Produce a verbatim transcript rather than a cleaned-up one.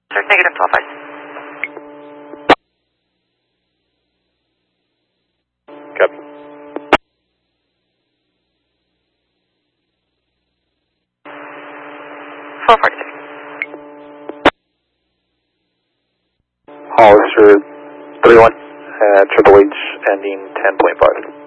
Sir, negative twelve five. Copy. four forty-six. Hollister three one, uh, Triple H ending ten point five.